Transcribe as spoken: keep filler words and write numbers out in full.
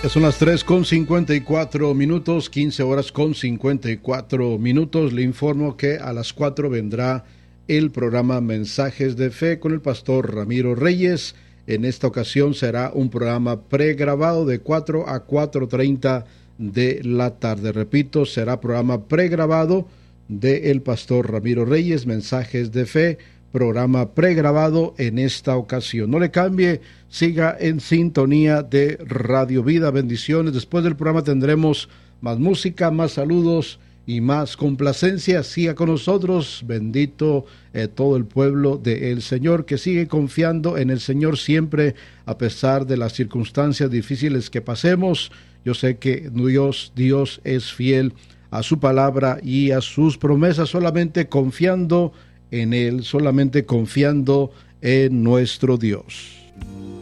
Son las tres con cincuenta y cuatro minutos, quince horas con cincuenta y cuatro minutos. Le informo que a las cuatro vendrá el programa Mensajes de Fe con el pastor Ramiro Reyes. En esta ocasión será un programa pregrabado de cuatro a cuatro treinta de la tarde. Repito, será programa pregrabado del pastor Ramiro Reyes, Mensajes de Fe, programa pregrabado en esta ocasión. No le cambie, siga en sintonía de Radio Vida. Bendiciones. Después del programa tendremos más música, más saludos y más complacencia. Siga con nosotros. Bendito eh, todo el pueblo del Señor que sigue confiando en el Señor siempre, a pesar de las circunstancias difíciles que pasemos. Yo sé que Dios, Dios es fiel a su palabra y a sus promesas, solamente confiando en Él, solamente confiando en nuestro Dios.